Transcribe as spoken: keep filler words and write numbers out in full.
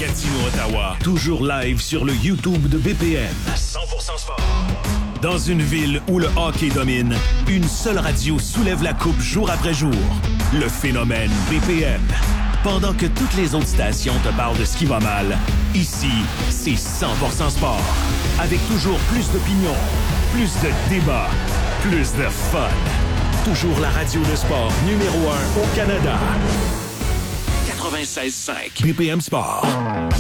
Gatineau-Ottawa. Toujours live sur le YouTube de B P M. cent pour cent sport. Dans une ville où le hockey domine, une seule radio soulève la coupe jour après jour. Le phénomène B P M. Pendant que toutes les autres stations te parlent de ce qui va mal, ici, c'est cent pour cent sport. Avec toujours plus d'opinions, plus de débats, plus de fun. Toujours la radio de sport numéro un au Canada. quatre-vingt-seize cinq B P M Sport.